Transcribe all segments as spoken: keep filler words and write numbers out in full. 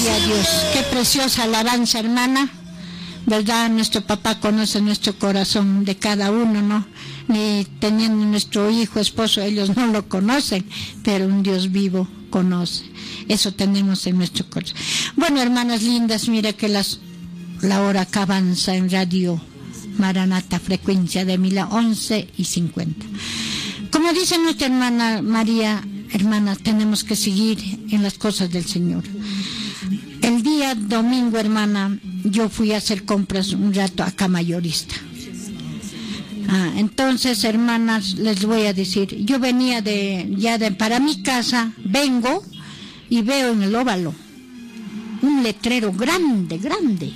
Gloria a Dios. Qué preciosa alabanza, hermana. ¿Verdad? Nuestro papá conoce nuestro corazón de cada uno, ¿no? Ni teniendo nuestro hijo, esposo, ellos no lo conocen, pero un Dios vivo conoce. Eso tenemos en nuestro corazón. Bueno, hermanas lindas, mira que las, la hora acá avanza en Radio Maranata, frecuencia de mil once y cincuenta. Como dice nuestra hermana María, hermanas, tenemos que seguir en las cosas del Señor. El día domingo, hermana, yo fui a hacer compras un rato acá mayorista. Ah, entonces, hermanas, les voy a decir, yo venía de ya de para mi casa, vengo y veo en el óvalo un letrero grande, grande.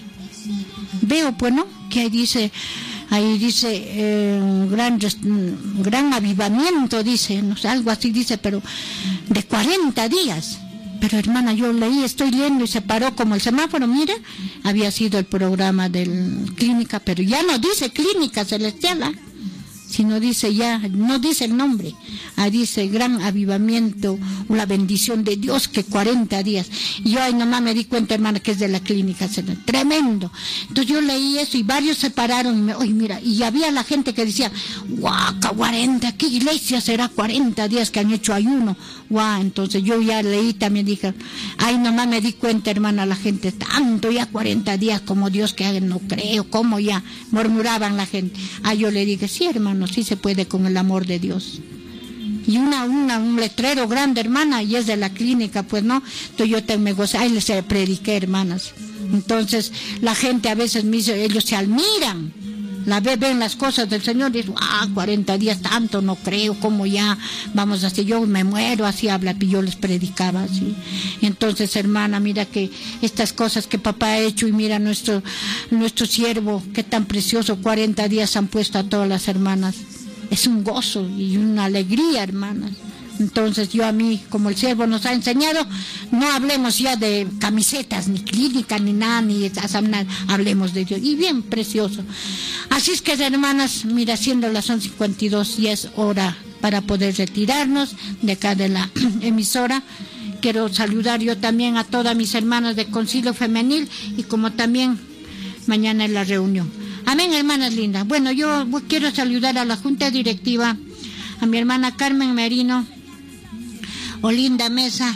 Veo, pues, ¿no? Que dice, ahí dice, eh, gran, gran avivamiento, dice, no sé, algo así dice, pero de cuarenta días. Pero hermana, yo leí, estoy leyendo y se paró como el semáforo, mira, había sido el programa del Clínica, pero ya no dice Clínica Celestial, ¿eh? Sino dice ya, no dice el nombre, ah, dice gran avivamiento, una bendición de Dios que cuarenta días. Y yo ahí nomás me di cuenta, hermana, que es de la Clínica Celestial, tremendo. Entonces yo leí eso y varios se pararon y me, oye, mira, y había la gente que decía, guau, cuarenta, ¿qué iglesia será cuarenta días que han hecho ayuno? Guau, entonces yo ya leí también, dije, ahí nomás me di cuenta, hermana, la gente, tanto ya cuarenta días como Dios que haga, no creo, como ya, murmuraban la gente. Ah, yo le dije, sí, hermano, sí se puede con el amor de Dios. Y una, una, un letrero grande, hermana, y es de la Clínica, pues no. Entonces yo te me gocé, ahí les prediqué, hermanas. Entonces la gente a veces me dice, ellos se admiran, la ve, ven las cosas del Señor y dicen, ah, cuarenta días tanto, no creo, como ya, vamos así, yo me muero, así habla, y yo les predicaba así. Entonces, hermana, mira que estas cosas que papá ha hecho, y mira nuestro, nuestro siervo, que tan precioso, cuarenta días han puesto a todas las hermanas. Es un gozo y una alegría, hermanas. Entonces yo a mí, como el siervo nos ha enseñado, no hablemos ya de camisetas, ni clínica, ni nada, ni nada, hablemos de Dios. Y bien precioso. Así es que, hermanas, mira, siendo las once cincuenta y dos, ya es hora para poder retirarnos de acá de la emisora. Quiero saludar yo también a todas mis hermanas de Concilio Femenil y como también mañana en la reunión. Amén, hermanas lindas. Bueno, yo quiero saludar a la Junta Directiva, a mi hermana Carmen Merino, Olinda Mesa,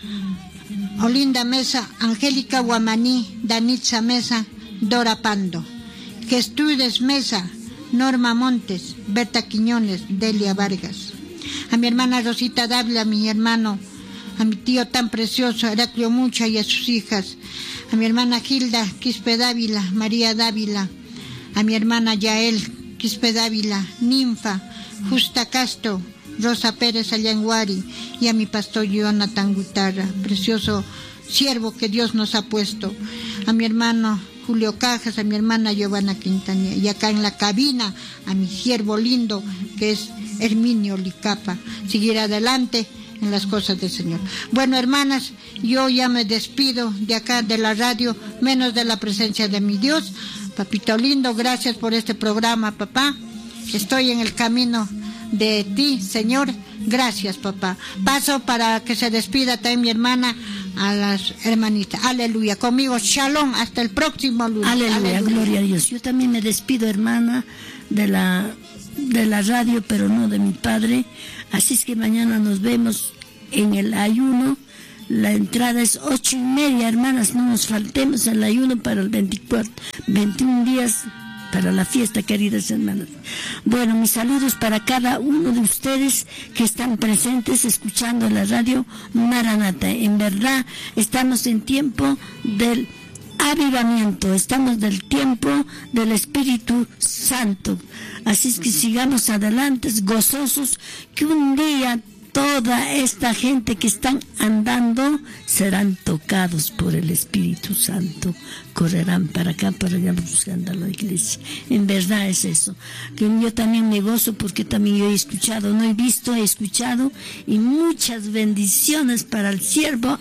Olinda Mesa, Angélica Guamaní, Danitza Mesa, Dora Pando, Gestudes Mesa, Norma Montes, Berta Quiñones, Delia Vargas, a mi hermana Rosita Dávila, a mi hermano, a mi tío tan precioso, Heraclio Mucha y a sus hijas, a mi hermana Gilda Quispe Dávila, María Dávila, a mi hermana Yael Quispe Dávila, Ninfa, Justa Castro, Rosa Pérez Allanguari y a mi pastor Jonathan Guitarra, precioso siervo que Dios nos ha puesto, a mi hermano Julio Cajas, a mi hermana Giovanna Quintanilla, y acá en la cabina a mi siervo lindo que es Herminio Licapa, seguir adelante en las cosas del Señor. Bueno, hermanas, yo ya me despido de acá de la radio, menos de la presencia de mi Dios. Papito lindo, gracias por este programa, papá. Estoy en el camino de ti, Señor. Gracias, papá. Paso para que se despida también mi hermana a las hermanitas. Aleluya. Conmigo, shalom. Hasta el próximo lunes. Aleluya, Aleluya. Gloria a Dios. Yo también me despido, hermana, de la, de la radio, pero no de mi padre. Así es que mañana nos vemos en el ayuno. La entrada es ocho y media, hermanas. No nos faltemos el ayuno para el veinticuatro, veintiún días para la fiesta, queridas hermanas. Bueno, mis saludos para cada uno de ustedes que están presentes escuchando la radio Maranata. En verdad, estamos en tiempo del avivamiento, estamos del tiempo del Espíritu Santo. Así es que sigamos adelante, gozosos, que un día toda esta gente que están andando serán tocados por el Espíritu Santo, correrán para acá, para allá buscando a la iglesia. En verdad es eso, que yo también me gozo porque también yo he escuchado, no he visto, he escuchado, y muchas bendiciones para el siervo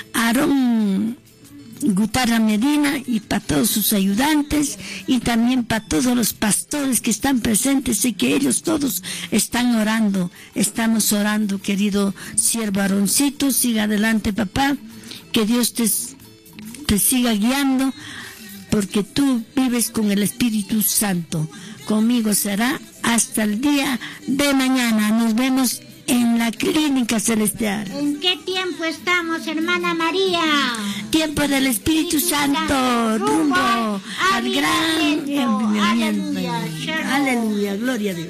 Aarón Gutarra Medina y para todos sus ayudantes y también para todos los pastores que están presentes y que ellos todos están orando. Estamos orando, querido siervo Aroncito. Siga adelante, papá, que Dios te te siga guiando, porque tú vives con el Espíritu Santo. Conmigo será hasta el día de mañana. Nos vemos en la Clínica Celestial. ¿En qué tiempo estamos, hermana María? Tiempo del Espíritu, Espíritu Santo, Santo, rumbo al gran avivamiento. Aleluya, aleluya, gloria a Dios.